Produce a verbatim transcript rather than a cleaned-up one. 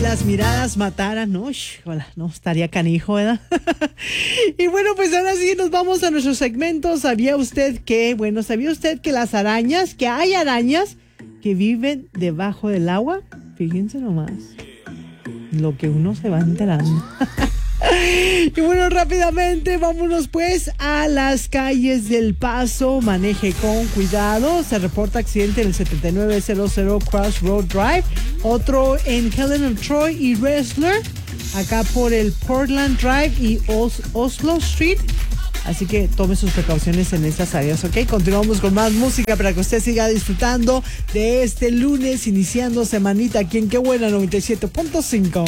las miradas mataran, ¿no? Hola, no estaría canijo, ¿verdad? Y bueno, pues ahora sí nos vamos a nuestro segmento. ¿Sabía usted que, bueno, sabía usted que las arañas, que hay arañas que viven debajo del agua? Fíjense nomás lo que uno se va enterando. Y bueno, rápidamente vámonos pues a las calles del Paso. Maneje con cuidado. Se reporta accidente en el setenta y nueve cero cero Crossroad Drive, otro en Helen of Troy y Wrestler, acá por el Portland Drive y Os- Oslo Street. Así que tome sus precauciones en estas áreas, ¿ok? Continuamos con más música para que usted siga disfrutando de este lunes, iniciando semanita aquí en Qué Buena noventa y siete punto cinco.